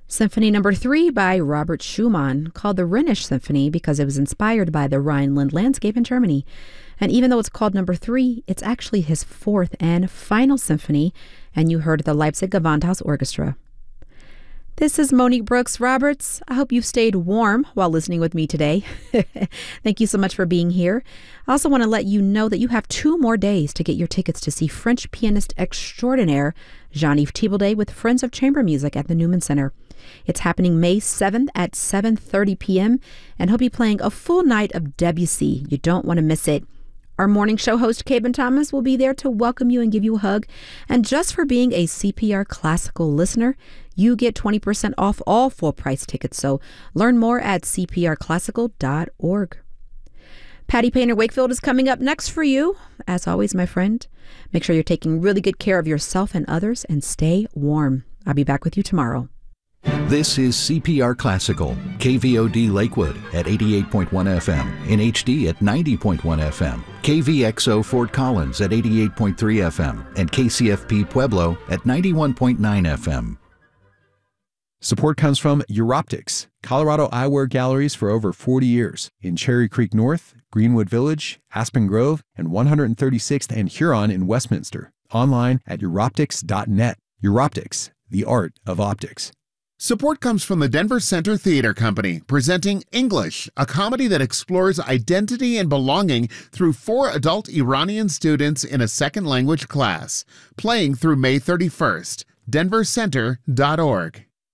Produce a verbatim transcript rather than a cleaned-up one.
Symphony Number Three by Robert Schumann, called the Rhenish Symphony because it was inspired by the Rhineland landscape in Germany. And even though it's called Number Three, it's actually his fourth and final symphony, and you heard the Leipzig Gewandhaus Orchestra. This is Monique Brooks Roberts. I hope you've stayed warm while listening with me today. Thank you so much for being here. I also want to let you know that you have two more days to get your tickets to see French pianist extraordinaire Jean-Yves Thibaudet with Friends of Chamber Music at the Newman Center. It's happening May seventh at seven thirty p.m., and he'll be playing a full night of Debussy. You don't want to miss it. Our morning show host, Caben Thomas, will be there to welcome you and give you a hug. And just for being a C P R Classical listener, you get twenty percent off all full-price tickets. So learn more at c p r classical dot org. Patty Painter Wakefield is coming up next for you. As always, my friend, make sure you're taking really good care of yourself and others and stay warm. I'll be back with you tomorrow. This is C P R Classical, K V O D Lakewood at eighty-eight point one F M, in H D at ninety point one F M, K V X O Fort Collins at eighty-eight point three F M, and K C F P Pueblo at ninety-one point nine F M. Support comes from Europtics, Colorado eyewear galleries for over forty years in Cherry Creek North, Greenwood Village, Aspen Grove, and one hundred thirty-sixth and Huron in Westminster. Online at europtics dot net. Europtics, the art of optics. Support comes from the Denver Center Theater Company, presenting English, a comedy that explores identity and belonging through four adult Iranian students in a second language class. Playing through May thirty-first. denver center dot org.